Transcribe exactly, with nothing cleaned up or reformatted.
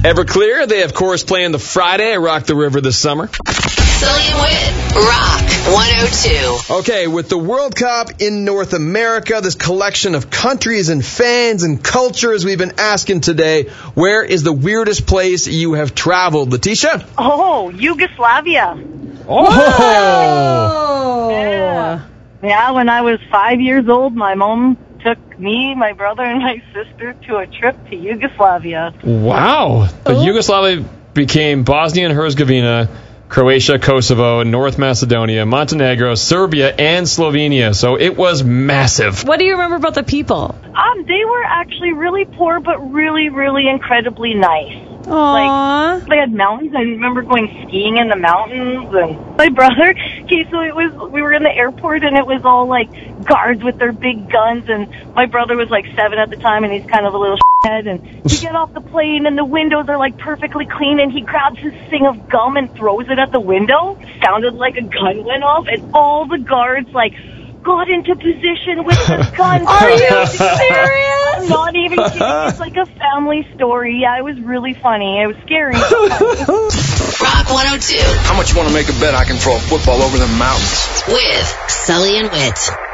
Everclear, they of course play in the Friday at Rock the River this summer. Sully and Whit, Rock one oh two. Okay, with the World Cup in North America, this collection of countries and fans and cultures, we've been asking today, where is the weirdest place you have traveled? Letitia? Oh, Yugoslavia. Oh! Yeah. Yeah, when I was five years old, my mom took me, my brother, and my sister to a trip to Yugoslavia. Wow. But Yugoslavia became Bosnia and Herzegovina, Croatia, Kosovo, North Macedonia, Montenegro, Serbia, and Slovenia. So it was massive. What do you remember about the people? Um, they were actually really poor, but really, really incredibly nice. Aww. Like, they had mountains. I remember going skiing in the mountains. And my brother, okay, so it was, we were in the airport, and it was all, like, guards with their big guns, and my brother was, like, seven at the time, and he's kind of a little shithead, and we get off the plane, and the windows are, like, perfectly clean, and he grabs his thing of gum and throws it at the window. It sounded like a gun went off, and all the guards, like, got into position with the guns. Are you serious? I'm not even kidding. It's like a family story. Yeah, it was really funny. It was scary. Rock one oh two. How much you want to make a bet I can throw a football over the mountains? With Sully and Whit.